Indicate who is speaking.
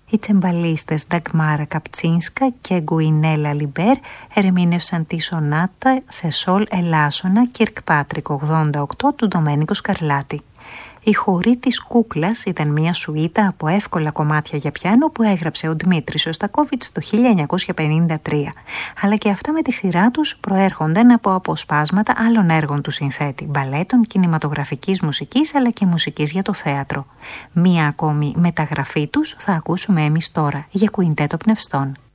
Speaker 1: Οι τσεμπαλίστες Νταγμάρα Καπτσίνσκα και Γκουινέλα Λιμπέρ ερμήνευσαν τη σονάτα σε σολ ελάσσονα Κιρκπάτρικ 88 του Ντομένικο Σκαρλάτη. Η χορή της Κούκλας ήταν μια σουίτα από εύκολα κομμάτια για πιάνο που έγραψε ο Δημήτρης Σωστακόβιτς το 1953, αλλά και αυτά με τη σειρά τους προέρχονταν από αποσπάσματα άλλων έργων του συνθέτη, μπαλέτων, κινηματογραφικής μουσικής αλλά και μουσικής για το θέατρο. Μία ακόμη μεταγραφή τους θα ακούσουμε εμείς τώρα για κουιντέτο πνευστών.